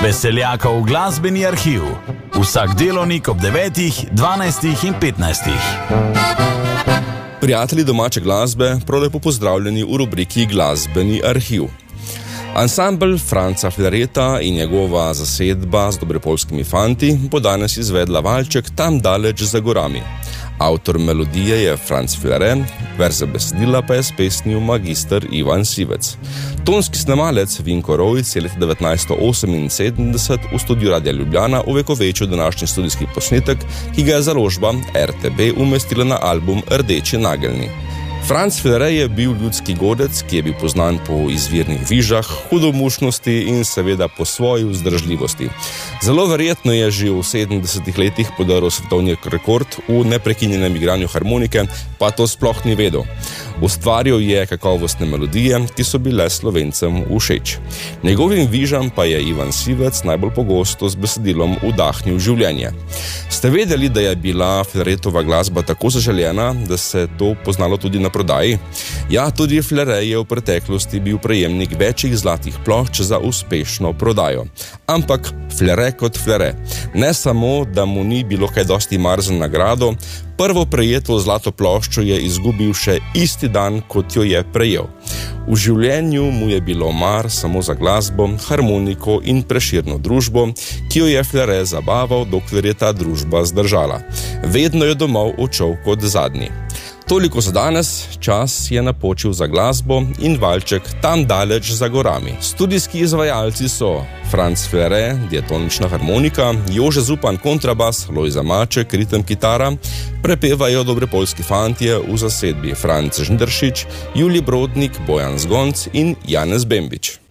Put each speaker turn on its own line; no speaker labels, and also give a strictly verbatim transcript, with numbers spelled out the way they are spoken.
Veseljakov glasbeni arhiv. Vsak delovnik ob devetih, dvanajstih in petnajstih.
Prijatelji domače glasbe, prav lepo pozdravljeni v rubriki Glasbeni arhiv. Ansambel Franca Flereta in njegova zasedba z dobrepolskimi fanti bo danes izvedla valček Tam daleč za gorami. Avtor melodije je Franc Flere, verze besedila pa je spesnil magister Ivan Sivec. Tonski snemalec Vinko Rojc je leta devetnajststo oseminsedemdeset v studiu Radia Ljubljana uvekovečil današnji studijski posnetek, ki ga je založba R T B umestila na album Rdeči nageljni. Franc Flere je bil ljudski godec, ki je bil poznan po izvirnih vižah, hudomušnosti in seveda po svoji vzdržljivosti. Zelo verjetno je že v sedemdesetih letih podaril svetovni rekord v neprekinjenem igranju harmonike, pa to sploh ni vedel. Ustvaril je kakovostne melodije, ki so bile Slovencem všeč. Njegovim vižam pa je Ivan Sivec najbolj pogosto z besedilom vdahnil življenje. Ste vedeli, da je bila Fleretova glasba tako zaželjena, da se to poznalo tudi na prodaji? Ja, tudi Flere je v preteklosti bil prejemnik večjih zlatih plošč za uspešno prodajo. Ampak Flere kot Flere. Ne samo, da mu ni bilo kaj dosti mar za nagrado, prvo prejeto zlato ploščo je izgubil še isti dan, kot jo je prejel. V življenju mu je bilo mar samo za glasbo, harmoniko in preširno družbo, ki jo je Flere zabaval, dokler je ta družba zdržala. Vedno je domov odšel kot zadnji. Toliko za danes, čas je napočil za glasbo in valček Tam daleč za gorami. Studijski izvajalci so Franc Flere, diatonična harmonika, Jože Zupan kontrabas, Lojza Maček, ritem kitara, prepevajo dobrepolski fantje v zasedbi Franc Žnidaršič, Julij Brodnik, Bojan Zgonc in Janez Bembič.